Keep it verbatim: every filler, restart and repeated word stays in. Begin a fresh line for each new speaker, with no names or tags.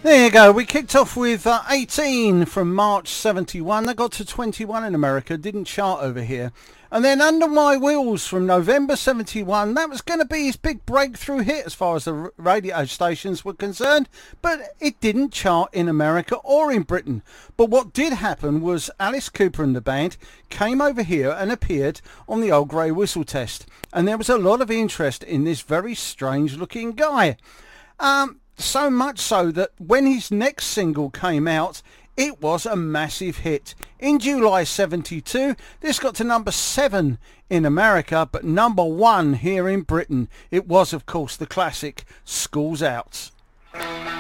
There you go. We kicked off with uh, eighteen from March seventy-one. They got to twenty-one in America, didn't chart over here. And then Under My Wheels from November seventy-one. That was going to be his big breakthrough hit as far as the r- radio stations were concerned. But it didn't chart in America or in Britain. But what did happen was Alice Cooper and the band came over here and appeared on the Old Grey Whistle Test. And there was a lot of interest in this very strange looking guy. Um... So much so that when his next single came out, it was a massive hit. In July seventy-two, this got to number seven in America, but number one here in Britain. It was, of course, the classic School's Out.